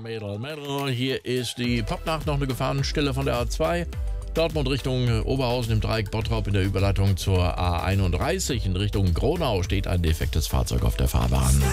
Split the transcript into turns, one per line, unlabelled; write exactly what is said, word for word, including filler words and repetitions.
Mädel, Mädel. Hier ist die Popnacht, noch eine Gefahrenstelle von der A zwei. Dortmund Richtung Oberhausen im Dreieck Bottrop in der Überleitung zur A einunddreißig. In Richtung Gronau steht ein defektes Fahrzeug auf der Fahrbahn.